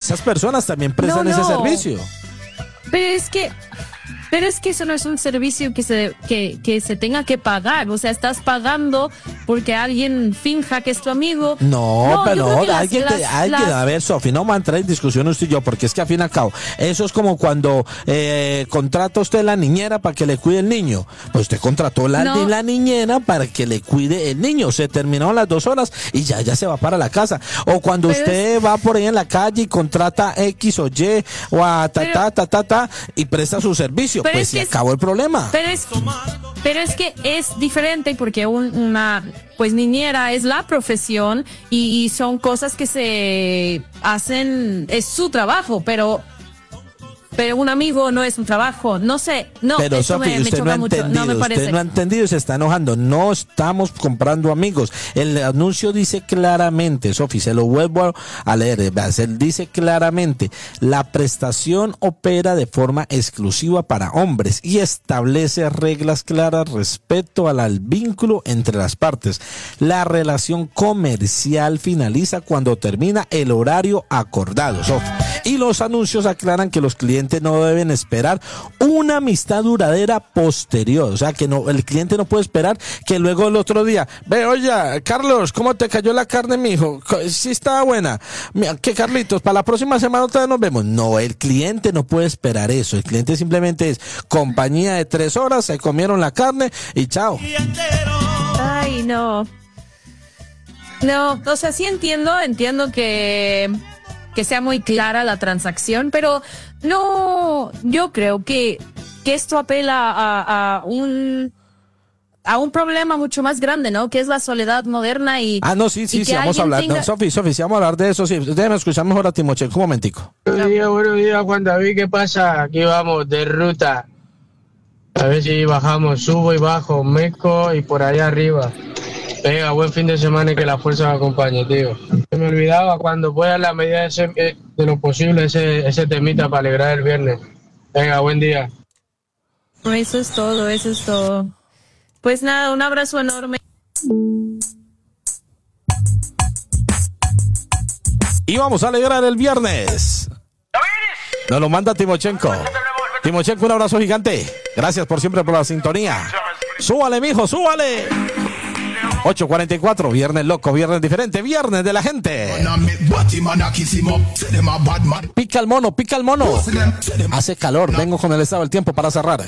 esas personas también prestan ese servicio. Pero es que eso no es un servicio que se tenga que pagar. O sea, estás pagando porque alguien finja que es tu amigo. A ver, Sofi, no vamos a entrar en discusión usted y yo, porque es que al fin y al cabo, eso es como cuando contrata usted la niñera para que le cuide el niño. Pues usted contrató la niñera para que le cuide el niño. Se terminaron las 2 horas y ya se va para la casa. O cuando usted va por ahí en la calle y contrata X o Y o a y presta su servicio. Pero pues se acabó el problema. Pero es que es diferente porque una niñera es la profesión y son cosas que se hacen, es su trabajo, pero un amigo no es un trabajo, no sé, no. Pero Sofi, usted no ha entendido, usted no ha entendido y se está enojando. No estamos comprando amigos. El anuncio dice claramente, Sofi, se lo vuelvo a leer, dice claramente: la prestación opera de forma exclusiva para hombres y establece reglas claras respecto al vínculo entre las partes. La relación comercial finaliza cuando termina el horario acordado, Sofi. Y los anuncios aclaran que los clientes no deben esperar una amistad duradera posterior. O sea, que no, el cliente no puede esperar que luego el otro día, oye, Carlos, ¿cómo te cayó la carne, mijo? Sí estaba buena. Mira, que Carlitos, para la próxima semana otra vez nos vemos. No, el cliente no puede esperar eso. El cliente simplemente es compañía de 3 horas, se comieron la carne y chao. Ay, no. No, o sea, sí entiendo que sea muy clara la transacción, pero no, yo creo que esto apela a un problema mucho más grande, ¿no? Que es la soledad moderna y... Sí, vamos a hablar. No, Sofi, sí, vamos a hablar de eso, sí. Déjame escuchar mejor a Timochenko, un momentico. Buenos días, Juan David, ¿qué pasa? Aquí vamos, de ruta. A ver si bajamos, subo y bajo, mezco y por allá arriba. Venga, buen fin de semana y que la fuerza me acompañe, tío. Se me olvidaba, cuando pueda, en la medida de lo posible, ese temita para alegrar el viernes. Venga, buen día. Eso es todo. Pues nada, un abrazo enorme. Y vamos a alegrar el viernes. Nos lo manda Timochenko. Timochenko, un abrazo gigante. Gracias por siempre por la sintonía. Súbale, mijo, súbale. 8:44, viernes loco, viernes diferente, viernes de la gente. Pica el mono. Hace calor, vengo con el estado del tiempo para cerrar.